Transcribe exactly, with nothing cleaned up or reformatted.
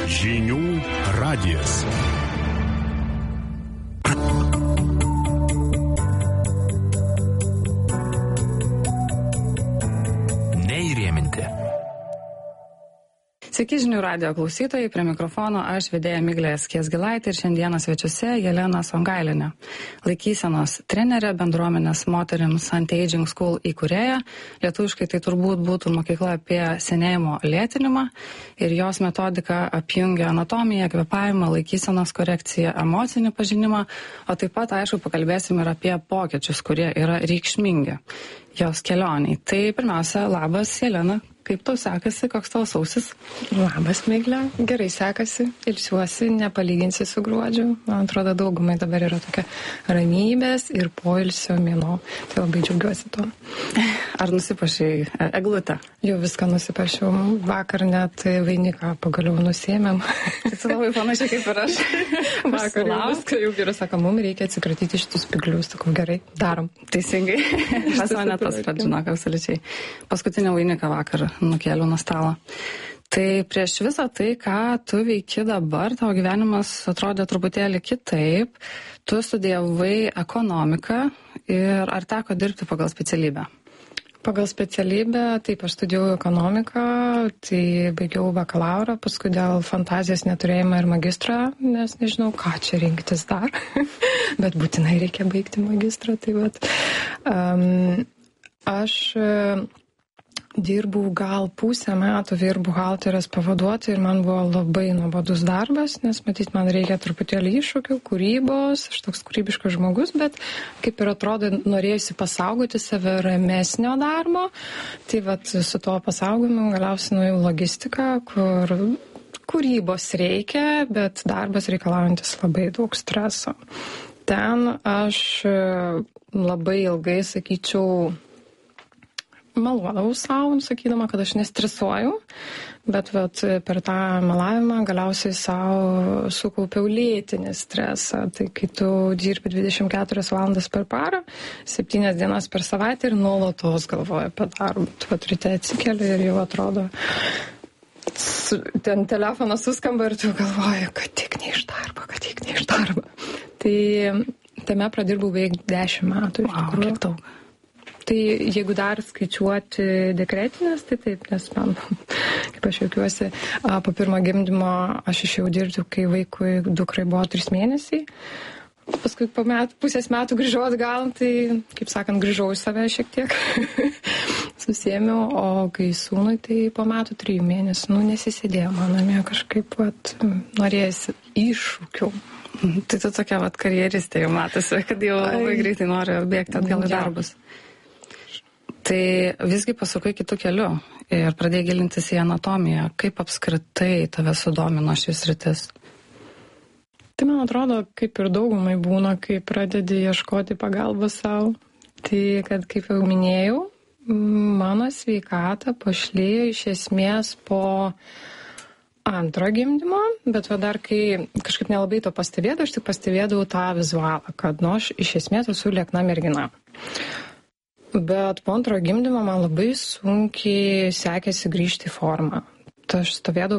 Žinių radijas. Neįrėminti. Sveiki žinių radijo klausytojai, prie mikrofono aš vedėja Miglė Skiesgilaitė ir šiandieną svečiuose Jelena Songailinė, laikysenos trenerė, bendruomenės moterims Anti-Aging School įkūrėja, lietuviškai tai turbūt būtų mokykla apie senėjimo lėtinimą ir jos metodika apjungia anatomiją, kvėpavimą, laikysenos korekciją, emocinį pažinimą, o taip pat, aišku, pakalbėsim ir apie pokyčius, kurie yra reikšmingi jos kelioniai. Tai pirmiausia, labas Jelena. Kaip tau sekasi, koks tavo sausis? Labas, Miglė. Gerai sekasi, ilsiuosi, nepalyginsi su gruodžiu. Man atrodo, daugumai dabar yra tokia ramybės ir poilsio mėnuo. Tai labai džiaugiuosi to. Ar nusipašiai eglutę? Jau viską nusipašiau. Vakar net vainiką pagaliau nusėmėm. Tai tu labai panašiai kaip ir aš. Vakar jau viską jau gerai, sako, mums reikia atsikratyti šitus spyglius. Sakau, gerai, darom. Teisingai. Pas mane tas pat, žinok, absoliučiai. Paskutinį vainiką vakar nukėliau nuo stalo. Tai prieš visą tai, ką tu veiki dabar, tavo gyvenimas atrodė truputėlį kitaip. Tu studijavai ekonomiką ir ar teko dirbti pagal specialybę? Pagal specialybę, taip, aš studijavau ekonomiką, tai baigiau bakalaurą, paskui dėl fantazijos neturėjimą ir magistrą, nes nežinau, ką čia rinktis dar, bet būtinai reikia baigti magistrą. Tai vat, um, aš dirbau gal pusę metų vyr buhalterės pavaduotojai ir man buvo labai nuobodus darbas, nes matyt, man reikia truputėlį iššūkių, kūrybos, aš toks kūrybiškas žmogus, bet kaip ir atrodo, norėjusi pasaugoti save ramesnio darbo, tai vat su to pasaugojimu galiausiai nuėjau logistiką, kur kūrybos reikia, bet darbas reikalaujantis labai daug streso. Ten aš labai ilgai, sakyčiau, meluodavau savo, sakydama, kad aš nestresuoju, bet vat, per tą melavimą galiausiai savo sukaupiau lėtinį stresą. Tai kai tu dirbi dvidešimt keturias valandas per parą, septynias dienas per savaitę ir nuolatos galvoji apie darbą. Tu vat ryte atsikeli ir jau atrodo, ten telefonas suskamba ir tu galvoji, kad tik ne iš darbo, kad tik ne iš darbo. Tai tame pradirbau beveik dešimt metų. Wow, kiek daug. Tai jeigu dar skaičiuoti dekretinės, tai taip, nes man, kaip aš jaukiuosi, po pirmo gimdymo aš išėjau dirbti, kai vaikui dukrai buvo trys mėnesiai. Paskui po metų, pusės metų grįžau atgal, tai, kaip sakant, grįžau į save šiek tiek, susėmiau, o kai sūnui, tai po metų trijų mėnesių, nu, nesisėdėjo man namie kažkaip, vat, norėjusi iššūkių. Tai tu tokia, vat, karjeristė jau matosi, kad jau labai greitai nori bėgti atgal į darbus. Tai visgi pasukai kitų kelių ir pradėjai gilintis į anatomiją. Kaip apskritai tave sudomino šis sritis? Tai man atrodo, kaip ir daugumai būna, kai pradedi ieškoti pagalbos savo. Tai, kad kaip jau minėjau, mano sveikata pašlėjo iš esmės po antro gimdymo, bet va dar kai kažkaip nelabai to pastebėdavau, aš tik pastebėdavau tą vizualą, kad nu, aš iš esmės esu liekna mergina. Bet po antro gimdymo man labai sunkiai sekėsi grįžti į formą. Tai aš stovėdavau